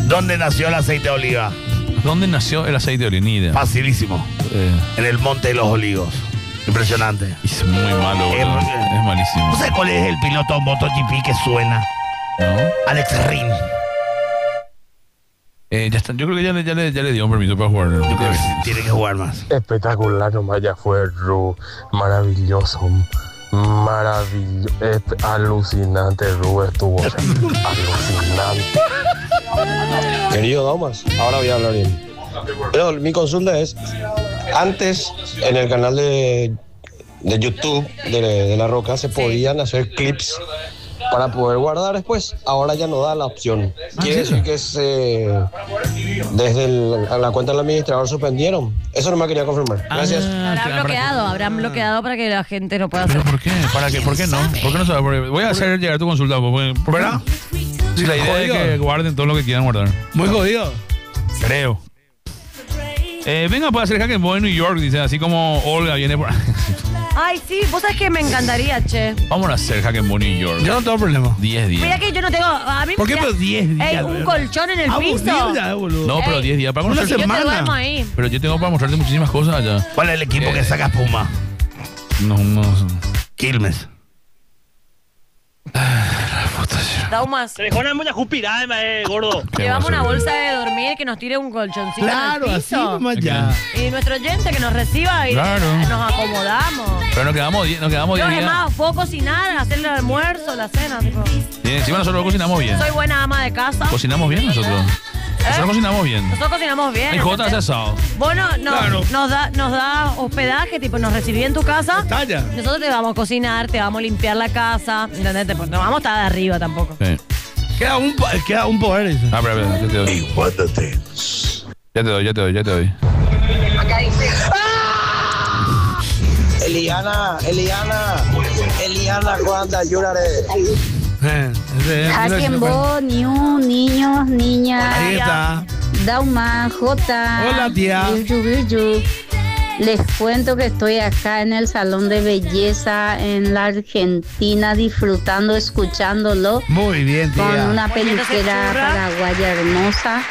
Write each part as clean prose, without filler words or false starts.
¿Dónde nació el aceite de oliva? ¿Dónde nació el aceite de oliva? Ni idea. Facilísimo. En el Monte de los Olivos. Impresionante. Es muy malo, boludo. Es malísimo. ¿No sabes cuál es el piloto MotoGP que suena? ¿No? Alex Rin. Ya está. Yo creo que ya le dio un permiso para jugar. Yo creo que sí, tiene que jugar más. Espectacular nomás, ya fue Ru. Maravilloso. Alucinante, Ru estuvo. Alucinante. Querido Daumas, ahora voy a hablar bien. Pero mi consulta es, antes en el canal de YouTube de La Roca se podían hacer clips para poder guardar después. Ahora ya no da la opción. Quiere decir que desde la cuenta del administrador suspendieron. Eso no me quería confirmar. Gracias. Habrán bloqueado para que la gente no pueda hacer. ¿Pero por qué? ¿Por qué no? ¿Por qué no sabes? Porque voy a hacer llegar tu consulta. ¿Verdad? Sí, la idea es que guarden todo lo que quieran guardar. Muy jodido. Creo. Venga, puede hacer Hack and Boy en New York, dice, así como Olga viene por... Ay, sí, vos sabés que me encantaría, che. Vamos a hacer Hack and Boy New York. Yo no tengo problema. 10 días. Mira que yo no tengo... A mí ¿Por qué pero 10 días? un colchón en el piso. Ya, boludo. No, pero 10 días. Para Una conocer... Yo te semana. duermo ahí. Pero yo tengo para mostrarte muchísimas cosas allá. ¿Cuál es el equipo que saca espuma? No. Quilmes. Daumas, Se dejó una mucha jupirada, gordo. llevamos una bolsa de dormir que nos tire un colchoncito Claro, en el así piso. nomás ya. Y nuestro oyente que nos reciba y Claro. nos acomodamos. Pero nos quedamos 10 Yo, días. además, puedo cocinar, hacer el almuerzo, la cena. Tipo. Y encima nosotros cocinamos bien. Soy buena ama de casa. Cocinamos bien nosotros. Nosotros cocinamos bien. Nosotros cocinamos bien. Hay Jota hace asado. Bueno, Claro. nos da hospedaje, tipo, nos recibí en tu casa. Talla. Nosotros te vamos a cocinar, te vamos a limpiar la casa. ¿Entendés? No vamos a estar de arriba tampoco. Sí. Queda un poder eso. Espera, ya te doy. Ya te doy. Acá dice. Eliana, cuando lloraré. Hack and Boy, niños, niñas. Ahí está. Dauma, Jota. Hola, tía. Viryu. Les cuento que estoy acá en el salón de belleza en la Argentina disfrutando, escuchándolo Muy bien, con tía. una peluquera paraguaya hermosa.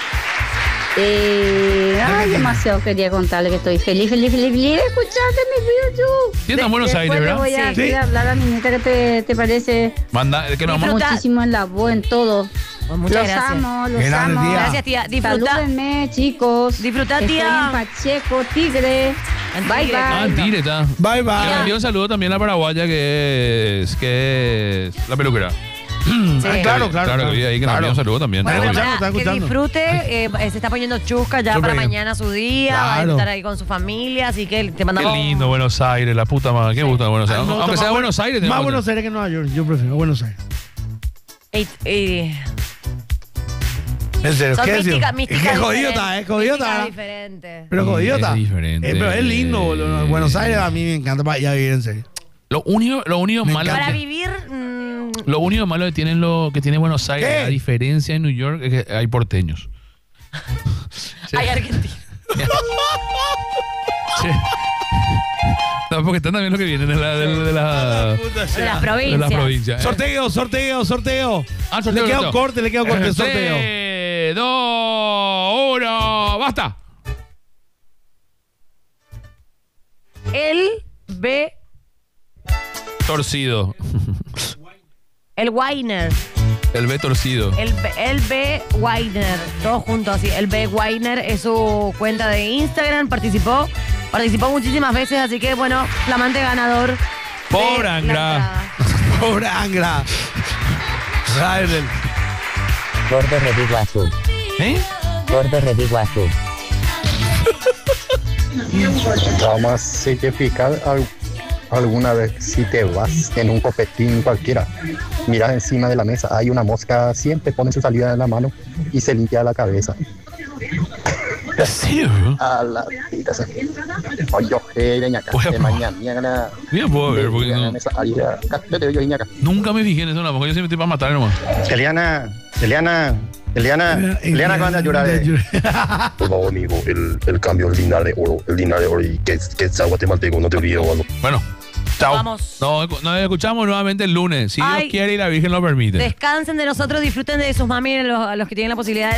Demasiado quería contarle que estoy feliz de escucharte, mi Viryu. Sí, está en Buenos Aires, Después le ¿verdad? voy a Sí. ir a hablar a mi nieta que te parece. Manda, ¿de qué nos vamos? Disfruta. Muchísimo en la voz, en todo. Pues muchas Los gracias. amo, los Grande, amo. tía. Gracias, tía. Disfruta. Salúdenme, chicos. Disfruta, Estoy tía. en Pacheco, Tigre. Bye, Tigre. Ah, bye. Tigre está. Bye, Le bye. envío un saludo también a la paraguaya que es la peluquera. Sí. Claro. Claro, que vi ahí que nos envío un saludo también. Bueno, obvio. escuchando, está Que escuchando. disfrute, se está poniendo chusca ya Súper para bien. mañana su día, va a Claro. estar ahí con su familia, así que te Qué mandamos... lindo Buenos Aires, la puta madre. Qué gusta Buenos Aires. Ay, no, Aunque sea más Buenos Aires. Más tenemos Buenos Aires que Nueva York. Yo prefiero Buenos Aires. En serio, Son ¿qué decir? místicas Qué jodido está, jodido místicas está. diferentes. Pero Sí, jodido es está. diferente. Pero es lindo, boludo. Buenos Aires a mí me encanta para allá vivir, en serio. Lo único Me malo. Para encanta. vivir... Lo único malo que tiene Buenos Aires, ¿Qué? a diferencia de New York, es que hay porteños. Sí. hay argentinos. Sí. No, porque están también los que vienen de la De las de las provincias. provincias. Sorteo. Ah, sorteo, Le queda sorteo. un corte, sorteo. 3, 2, 1, basta. El B... Torcido. El Weiner. El B torcido. El B Weiner. Todos juntos así. El B Weiner es su cuenta de Instagram. Participó muchísimas veces, así que bueno, flamante ganador. Pobre de la Angra. entrada. Pobre Angra. Raidel. Gordo Rediguazú. ¿Eh? Gordo Rediguazú. Vamos a significar alguna vez si te vas en un copetín cualquiera, miras encima de la mesa, hay una mosca, siempre pone su salida en la mano y se limpia la cabeza. ¿En serio? A la tita se. Oye, ñaca, Voy a de probar. mañana. Bien, puedo ver, porque no- Yo te digo, ñaca. nunca me fijé en eso, porque yo siempre estoy para matar nomás. Eliana, cuando a llorar. Por favor, amigo, el cambio, el dinar de oro, y que es guatemalteco, no te olvides, Waldo. Bueno, chao. Vamos. Nos escuchamos nuevamente el lunes, si Ay. Dios quiere y la Virgen lo permite. Descansen de nosotros, disfruten de sus mami, a los que tienen la posibilidad de